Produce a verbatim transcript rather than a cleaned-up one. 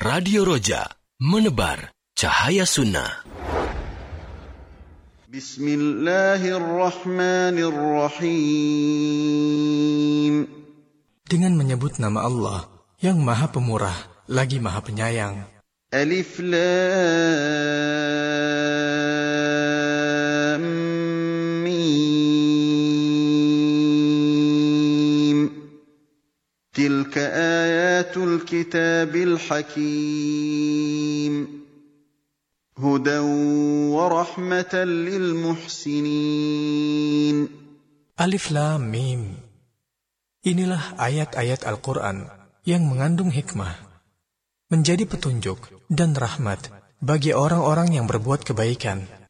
Radio Roja, menebar cahaya sunnah. Bismillahirrahmanirrahim. Dengan menyebut nama Allah yang Maha Pemurah lagi Maha Penyayang. Alif Lam Mim. Tilka ayatul kitabil hakim. Hudan wa rahmatan lil muhsinin. Alif Lam Mim. Inilah ayat-ayat Al-Quran yang mengandung hikmah, menjadi petunjuk dan rahmat bagi orang-orang yang berbuat kebaikan.